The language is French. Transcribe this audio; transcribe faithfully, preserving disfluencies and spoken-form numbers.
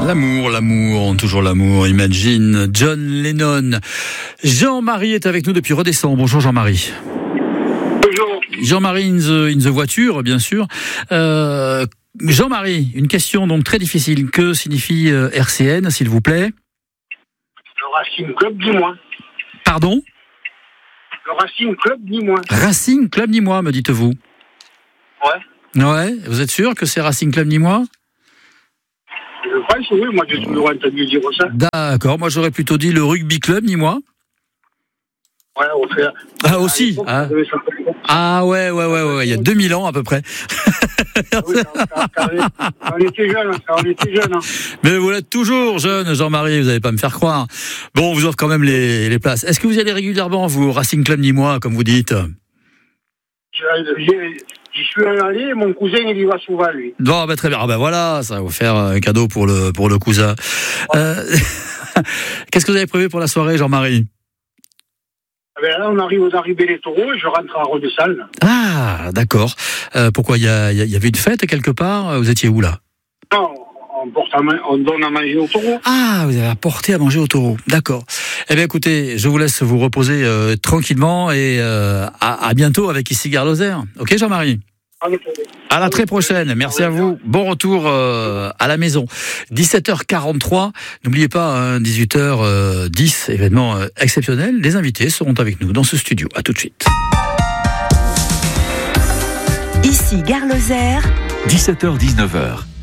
L'amour, l'amour, toujours l'amour, Imagine, John Lennon. Jean-Marie est avec nous depuis Redescend. Bonjour Jean-Marie. Bonjour. Jean-Marie in the, in the voiture, bien sûr. Euh, Jean-Marie, une question donc très difficile. Que signifie euh, R C N, s'il vous plaît? Le Racing Club Nîmois. Pardon? Le Racing Club Nîmois. Racing Club Nîmois, me dites-vous? Ouais. Ouais, vous êtes sûr que c'est Racing Club Nîmois? Je pense, oui, moi j'ai toujours entendu dire ça. D'accord, moi j'aurais plutôt dit le Rugby Club Nîmois. Ouais, on fait. Ah, aussi ah. ah ouais, ouais, ouais, ouais, il y a deux mille ans à peu près. Oui, quand, quand, quand on était jeune, quand on était jeune. Hein. Mais vous l'êtes toujours jeune, Jean-Marie, vous n'allez pas me faire croire. Bon, on vous offre quand même les, les places. Est-ce que vous y allez régulièrement, vous, au Racing Club Nîmois, comme vous dites? J'y suis allé, mon cousin, il y va souvent, lui. Bon, bah, très bien. Ah, bah, voilà, ça va vous faire un cadeau pour le, pour le cousin. Ouais. Euh, qu'est-ce que vous avez prévu pour la soirée, Jean-Marie? Eh bien, là, on arrive aux arrivées des taureaux et je rentre à Redescend. Ah, d'accord. Euh, pourquoi, il y, a, il y avait une fête quelque part? Vous étiez où, là? Non, on, porte à ma... on donne à manger aux taureaux. Ah, vous avez apporté à manger aux taureaux. D'accord. Eh bien, écoutez, je vous laisse vous reposer euh, tranquillement et euh, à, à bientôt avec Ici Gare Lozère. Ok, Jean-Marie? À la très prochaine. Merci à vous. Bon retour euh, à la maison. dix-sept heures quarante-trois. N'oubliez pas, hein, dix-huit heures dix, événement euh, exceptionnel. Les invités seront avec nous dans ce studio. À tout de suite. Ici Gare Lozère. dix-sept heures dix-neuf heures.